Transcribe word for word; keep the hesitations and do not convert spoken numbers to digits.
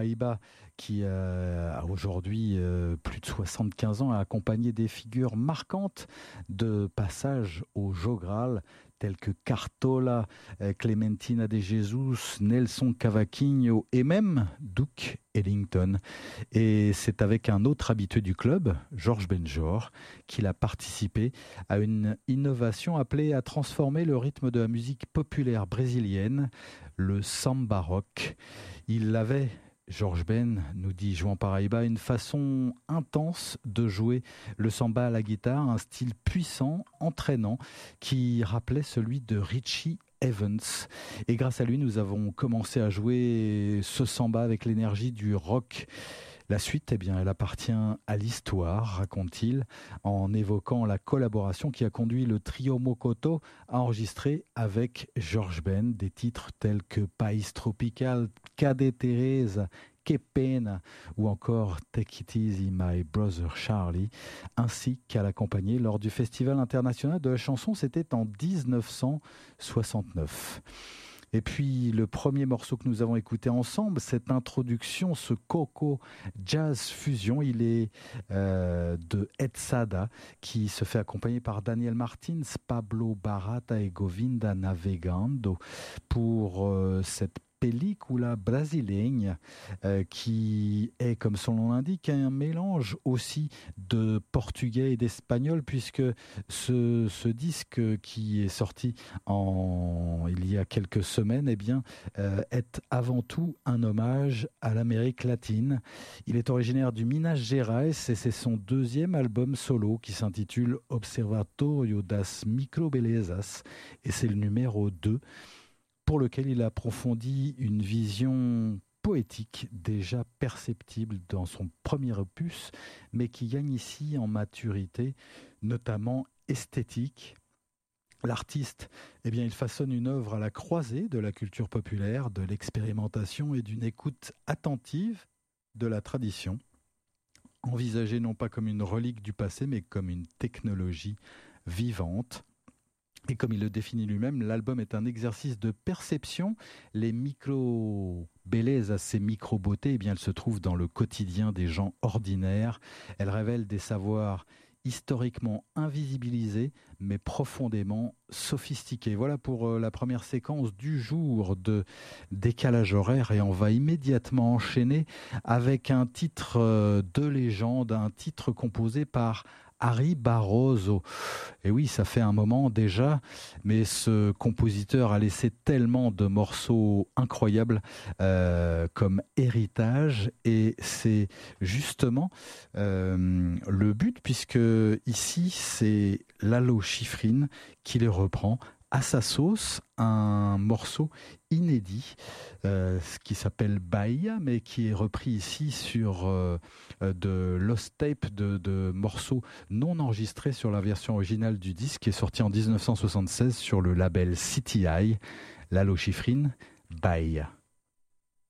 Paraíba, qui euh, a aujourd'hui euh, plus de soixante-quinze ans, a accompagné des figures marquantes de passage au Jogral, tels que Cartola, euh, Clementina de Jesus, Nelson Cavaquinho et même Duke Ellington. Et c'est avec un autre habitué du club, Georges Benjor, qu'il a participé à une innovation appelée à transformer le rythme de la musique populaire brésilienne, le samba rock. Il avait Georges Ben, nous dit João Paraíba, une façon intense de jouer le samba à la guitare, un style puissant, entraînant, qui rappelait celui de Richie Evans. Et grâce à lui, nous avons commencé à jouer ce samba avec l'énergie du rock. La suite, eh bien, elle appartient à l'histoire, raconte-t-il, en évoquant la collaboration qui a conduit le trio Mokoto à enregistrer avec Georges Ben des titres tels que País Tropical, Cadê Teresa, Que Pena ou encore Take It Easy My Brother Charlie, ainsi qu'à l'accompagner lors du Festival international de la chanson, c'était en dix-neuf cent soixante-neuf. Et puis le premier morceau que nous avons écouté ensemble, cette introduction, ce Coco Jazz Fusion, il est euh, de Ed Sada, qui se fait accompagner par Daniel Martins, Pablo Barata et Govinda Navegando pour euh, cette película brasileña, euh, qui est, comme son nom l'indique, un mélange aussi de portugais et d'espagnol, puisque ce, ce disque qui est sorti en, il y a quelques semaines, eh bien, euh, est avant tout un hommage à l'Amérique latine. Il est originaire du Minas Gerais et c'est son deuxième album solo qui s'intitule Observatorio das Microbelezas et c'est le numéro deux, pour lequel il approfondit une vision poétique déjà perceptible dans son premier opus, mais qui gagne ici en maturité, notamment esthétique. L'artiste, eh bien, il façonne une œuvre à la croisée de la culture populaire, de l'expérimentation et d'une écoute attentive de la tradition, envisagée non pas comme une relique du passé, mais comme une technologie vivante. Et comme il le définit lui-même, l'album est un exercice de perception. Les micro-bellezas, ces micro-beautés, eh bien, elles se trouvent dans le quotidien des gens ordinaires. Elles révèlent des savoirs historiquement invisibilisés, mais profondément sophistiqués. Voilà pour la première séquence du jour de décalage horaire. Et on va immédiatement enchaîner avec un titre de légende, un titre composé par Harry Barroso. Et oui, ça fait un moment déjà, mais ce compositeur a laissé tellement de morceaux incroyables euh, comme héritage, et c'est justement euh, le but, puisque ici c'est Lalo Schifrin qui les reprend à sa sauce, un morceau inédit euh, qui s'appelle Bahia, mais qui est repris ici sur euh, de Lost Tape, de, de morceaux non enregistrés sur la version originale du disque, qui est sorti en dix-neuf cent soixante-seize sur le label C T I. Lalo Schifrin, Bahia.